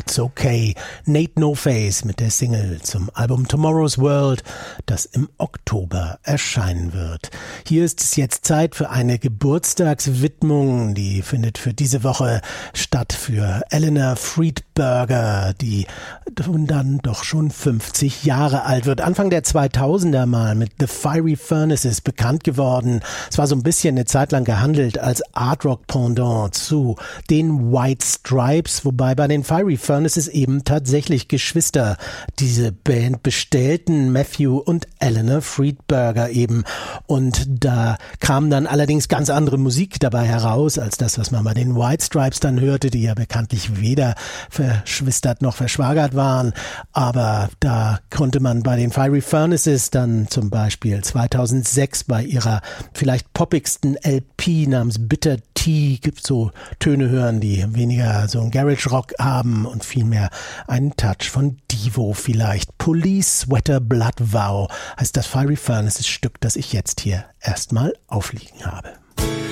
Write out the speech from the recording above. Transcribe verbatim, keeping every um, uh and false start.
It's Okay. Nate No Face mit der Single zum Album Tomorrow's World, das im Oktober erscheinen wird. Hier ist es jetzt Zeit für eine Geburtstagswidmung, die findet für diese Woche statt für Eleanor Friedberger, die dann doch schon fünfzig Jahre alt wird. Anfang der zweitausender mal mit The Fiery Furnaces bekannt geworden. Es war so ein bisschen eine Zeit lang gehandelt als Art-Rock-Pendant zu den White Stripes, wobei bei den Fiery Furnaces eben tatsächlich Geschwister diese Band bestellten, Matthew und Eleanor Friedberger eben. Und da kam dann allerdings ganz andere Musik dabei heraus, als das, was man bei den White Stripes dann hörte, die ja bekanntlich weder verschwistert noch verschwagert waren. Aber da konnte man bei den Fiery Furnaces dann zum Beispiel zweitausendsechs bei ihrer vielleicht poppigsten L P namens Bitter Tea gibt so Töne hören, die weniger so einen Garage Rock haben und vielmehr einen Touch von Devo vielleicht. Police Sweater Blood Vow heißt das Fiery Furnaces Stück, das ich jetzt hier erstmal aufliegen habe.